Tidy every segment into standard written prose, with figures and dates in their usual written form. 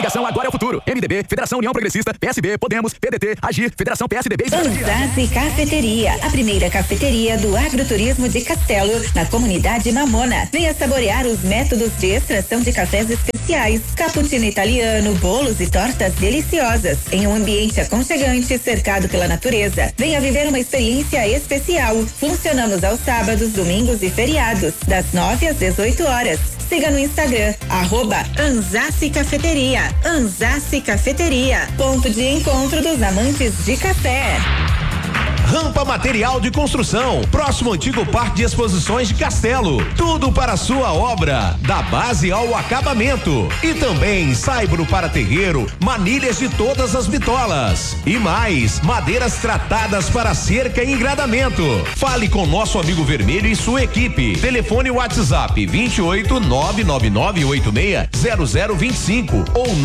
Coligação Agora é o Futuro. MDB, Federação União Progressista, PSB, Podemos, PDT, Agir, Federação PSDB e Anzasi Cafeteria, a primeira cafeteria do agroturismo de Castelo, na comunidade Mamona. Venha saborear os métodos de extração de cafés especiais, cappuccino italiano, bolos e tortas deliciosas, em um ambiente aconchegante, cercado pela natureza. Venha viver uma experiência especial. Funcionamos aos sábados, domingos e feriados, das 9 às 18 horas. Siga no Instagram, @Anzasi Cafeteria. Anzasi Cafeteria, ponto de encontro dos amantes de café. Rampa Material de Construção, próximo antigo Parque de Exposições de Castelo. Tudo para a sua obra, da base ao acabamento. E também saibro para terreiro, manilhas de todas as bitolas. E mais, madeiras tratadas para cerca e engradamento. Fale com nosso amigo Vermelho e sua equipe. Telefone WhatsApp 28 99986 0025 ou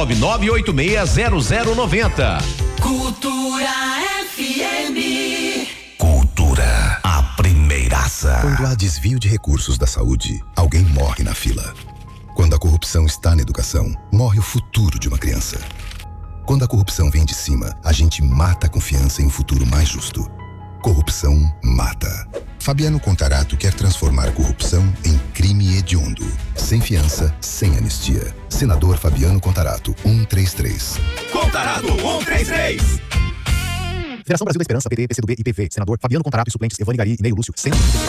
99986 0090. Cultura FM. Cultura, a primeiraça. Quando há desvio de recursos da saúde, alguém morre na fila. Quando a corrupção está na educação, morre o futuro de uma criança. Quando a corrupção vem de cima, a gente mata a confiança em um futuro mais justo. Corrupção mata. Fabiano Contarato quer transformar a corrupção em crime hediondo. Sem fiança, sem anistia. Senador Fabiano Contarato, 133. Contarato 133. Federação Brasil da Esperança, PT, PCdoB e PV. Senador Fabiano Contarato e suplentes Evane Gari e Neio Lúcio.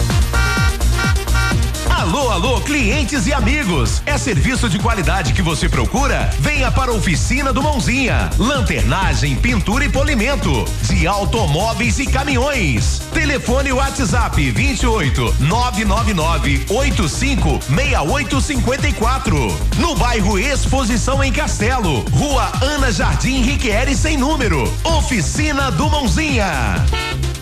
Alô, alô, clientes e amigos. É serviço de qualidade que você procura? Venha para a oficina do Mãozinha. Lanternagem, pintura e polimento de automóveis e caminhões. Telefone WhatsApp 28 999 85 6854. No bairro Exposição em Castelo. Rua Ana Jardim Riquieri sem número. Oficina do Mãozinha.